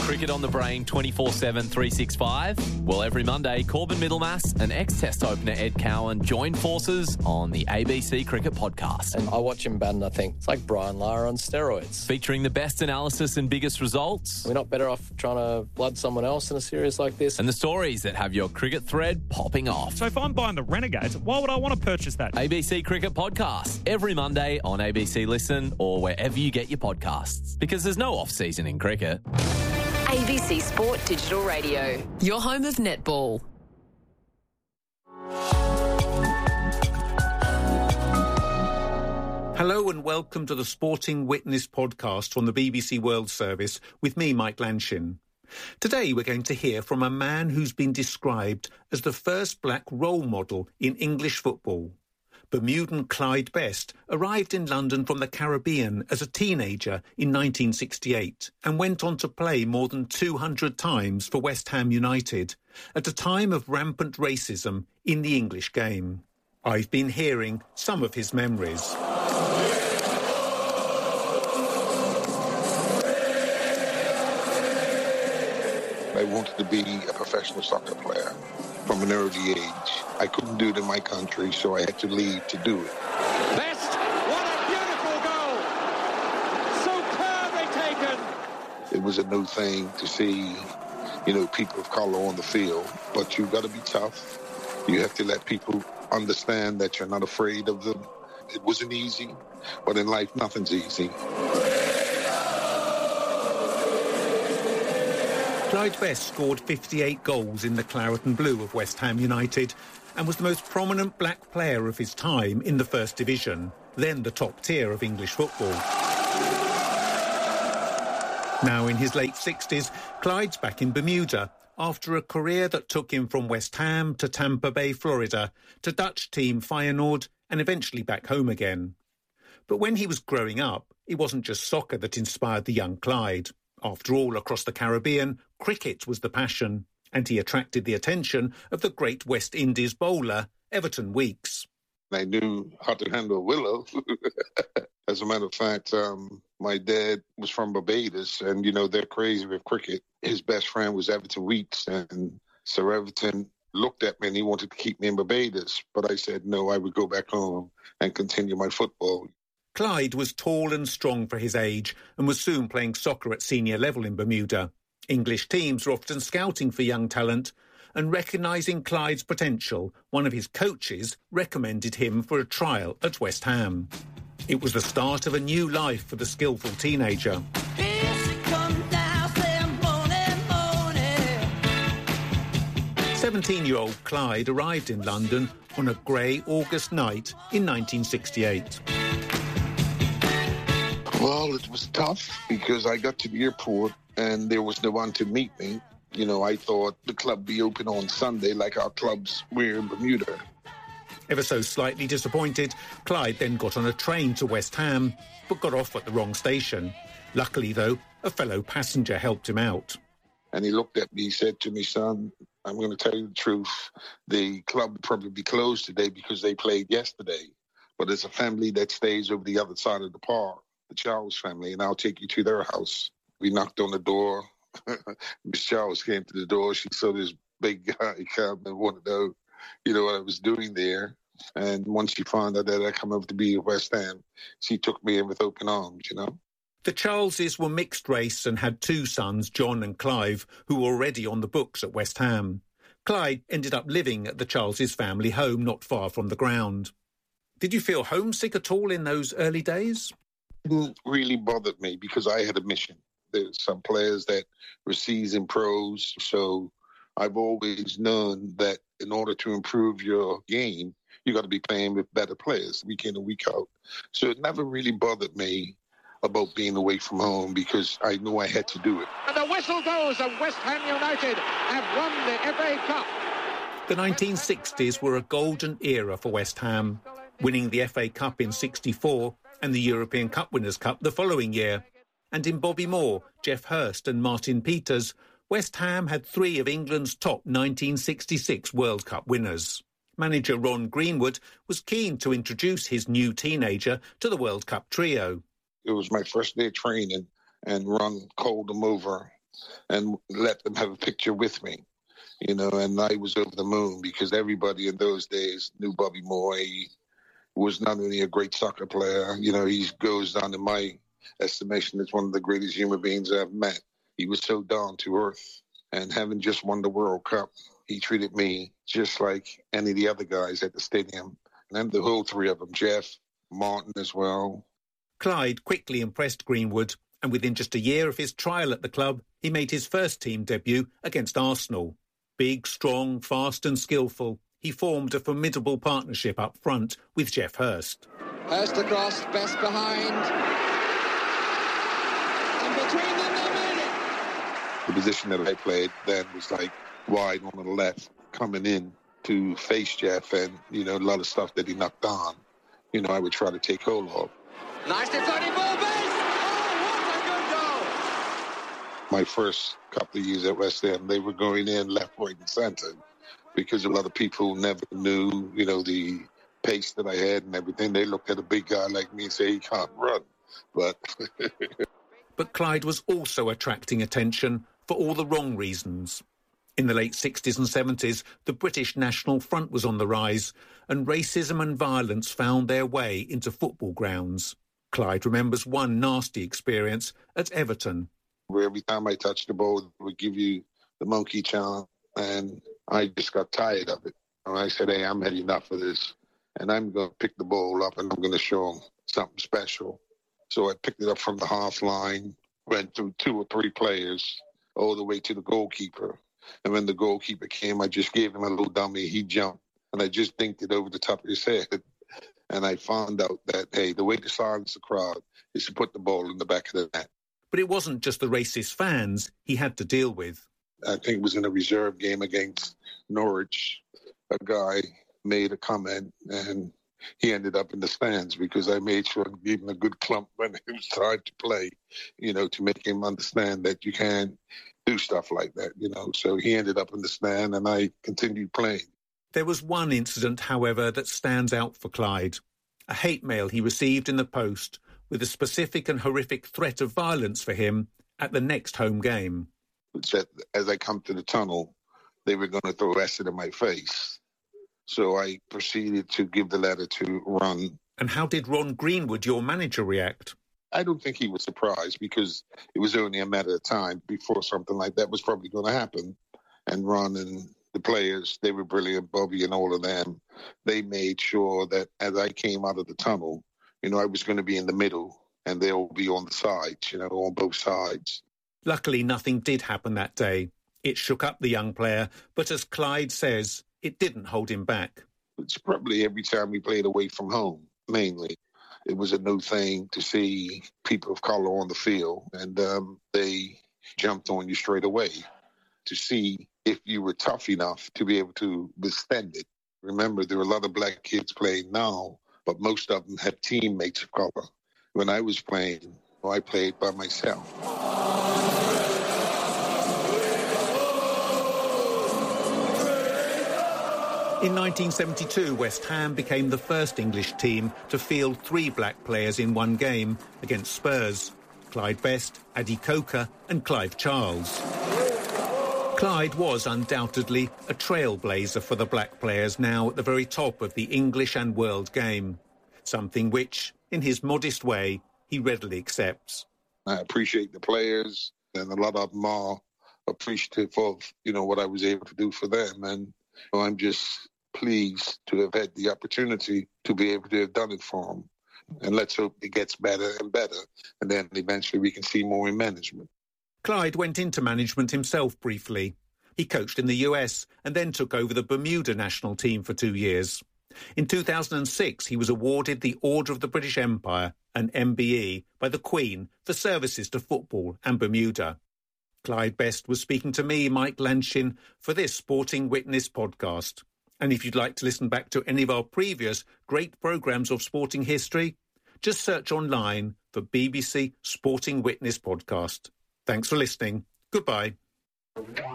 Cricket on the brain 24/7, 365. Well, every Monday, Corbin Middlemass and ex-Test opener Ed Cowan join forces on the ABC Cricket Podcast. And I watch him bat and I think it's like Brian Lara on steroids. Featuring the best analysis and biggest results. We're not better off trying to blood someone else in a series like this. And the stories that have your cricket thread popping off. So if I'm buying the Renegades, why would I want to purchase that? ABC Cricket Podcast, every Monday on ABC Listen or wherever you get your podcasts. Because there's no off-season in cricket. ABC Sport Digital Radio, your home of netball. Hello and welcome to the Sporting Witness podcast from the BBC World Service with me, Mike Lanshin. Today we're going to hear from a man who's been described as the first black role model in English football. Bermudan Clyde Best arrived in London from the Caribbean as a teenager in 1968 and went on to play more than 200 times for West Ham United at a time of rampant racism in the English game. I've been hearing some of his memories. I wanted to be a professional soccer player from an early age. I couldn't do it in my country, so I had to leave to do it. Best, what a beautiful goal! Superbly taken! It was a new thing to see, people of color on the field, but you've got to be tough. You have to let people understand that you're not afraid of them. It wasn't easy, but in life, nothing's easy. Clyde Best scored 58 goals in the Claret and Blue of West Ham United and was the most prominent black player of his time in the First Division, then the top tier of English football. Now in his late 60s, Clyde's back in Bermuda after a career that took him from West Ham to Tampa Bay, Florida, to Dutch team Feyenoord and eventually back home again. But when he was growing up, it wasn't just soccer that inspired the young Clyde. After all, across the Caribbean, cricket was the passion, and he attracted the attention of the great West Indies bowler, Everton Weekes. I knew how to handle Willow. As a matter of fact, my dad was from Barbados, and, they're crazy with cricket. His best friend was Everton Weekes, and Sir Everton looked at me and he wanted to keep me in Barbados. But I said, no, I would go back home and continue my football. Clyde was tall and strong for his age and was soon playing soccer at senior level in Bermuda. English teams were often scouting for young talent, and recognising Clyde's potential, one of his coaches recommended him for a trial at West Ham. It was the start of a new life for the skillful teenager. 17-year-old Clyde arrived in London on a grey August night in 1968. Well, it was tough because I got to the airport and there was no one to meet me. I thought the club would be open on Sunday like our clubs were in Bermuda. Ever so slightly disappointed, Clyde then got on a train to West Ham, but got off at the wrong station. Luckily, though, a fellow passenger helped him out. And he looked at me, he said to me, son, I'm going to tell you the truth. The club would probably be closed today because they played yesterday. But there's a family that stays over the other side of the park, the Charles family, and I'll take you to their house. We knocked on the door. Miss Charles came to the door. She saw this big guy come and wanted to know, what I was doing there. And once she found out that I come over to be at West Ham, she took me in with open arms, The Charleses were mixed race and had two sons, John and Clive, who were already on the books at West Ham. Clyde ended up living at the Charleses family home not far from the ground. Did you feel homesick at all in those early days? It didn't really bother me because I had a mission. There's some players that were seasoned pros, so I've always known that in order to improve your game, you got to be playing with better players week in and week out. So it never really bothered me about being away from home because I knew I had to do it. And the whistle goes, and West Ham United have won the FA Cup. The 1960s were a golden era for West Ham, winning the FA Cup in '64 and the European Cup Winners' Cup the following year. And in Bobby Moore, Geoff Hurst and Martin Peters, West Ham had three of England's top 1966 World Cup winners. Manager Ron Greenwood was keen to introduce his new teenager to the World Cup trio. It was my first day of training, and Ron called him over and let them have a picture with me. And I was over the moon because everybody in those days knew Bobby Moore. He was not only a great soccer player, he goes down in my estimation as one of the greatest human beings I've met. He was so down to earth. And having just won the World Cup, he treated me just like any of the other guys at the stadium. And then the whole three of them, Jeff, Martin as well. Clyde quickly impressed Greenwood, and within just a year of his trial at the club, he made his first team debut against Arsenal. Big, strong, fast and skillful, he formed a formidable partnership up front with Geoff Hurst. Hurst across, Best behind. And between them, they made it. The position that I played then was like wide on the left, coming in to face Jeff, and, a lot of stuff that he knocked on, I would try to take hold of. Nicely floating ball, base! Oh, what a good goal! My first couple of years at West Ham, they were going in left, right, and centre because a lot of people never knew, the pace that I had and everything. They looked at a big guy like me and say, he can't run. But Clyde was also attracting attention for all the wrong reasons. In the late 60s and 70s, the British National Front was on the rise, and racism and violence found their way into football grounds. Clyde remembers one nasty experience at Everton. Where every time I touched the ball, it would give you the monkey chant, and I just got tired of it. And I said, hey, I'm had enough of this, and I'm going to pick the ball up and I'm going to show them something special. So I picked it up from the half line, went through 2 or 3 players, all the way to the goalkeeper. And when the goalkeeper came, I just gave him a little dummy. He jumped, and I just dinked it over the top of his head. And I found out that, hey, the way to silence the crowd is to put the ball in the back of the net. But it wasn't just the racist fans he had to deal with. I think it was in a reserve game against Norwich. A guy made a comment, and he ended up in the stands because I made sure to give him a good clump when it was time to play, to make him understand that you can't do stuff like that, So he ended up in the stand, and I continued playing. There was one incident, however, that stands out for Clyde. A hate mail he received in the post with a specific and horrific threat of violence for him at the next home game. It said, as I come to the tunnel, they were going to throw acid in my face. So I proceeded to give the letter to Ron. And how did Ron Greenwood, your manager, react? I don't think he was surprised because it was only a matter of time before something like that was probably going to happen. And Ron and the players, they were brilliant, Bobby and all of them. They made sure that as I came out of the tunnel, I was going to be in the middle and they'll be on the sides, on both sides. Luckily, nothing did happen that day. It shook up the young player, but as Clyde says, it didn't hold him back. It's probably every time we played away from home, mainly. It was a new thing to see people of color on the field, and they jumped on you straight away to see if you were tough enough to be able to withstand it. Remember, there are a lot of black kids playing now, but most of them have teammates of color. When I was playing, I played by myself. In 1972, West Ham became the first English team to field 3 black players in one game against Spurs: Clyde Best, Adi Coker and Clive Charles. Clyde was undoubtedly a trailblazer for the black players now at the very top of the English and world game, something which, in his modest way, he readily accepts. I appreciate the players, and a lot of them are appreciative of, what I was able to do for them. And I'm just pleased to have had the opportunity to be able to have done it for them. And let's hope it gets better and better. And then eventually we can see more in management. Clyde went into management himself briefly. He coached in the US and then took over the Bermuda national team for 2 years. In 2006, he was awarded the Order of the British Empire, an MBE, by the Queen for services to football and Bermuda. Clyde Best was speaking to me, Mike Lanshin, for this Sporting Witness podcast. And if you'd like to listen back to any of our previous great programmes of sporting history, just search online for BBC Sporting Witness podcast. Thanks for listening. Goodbye.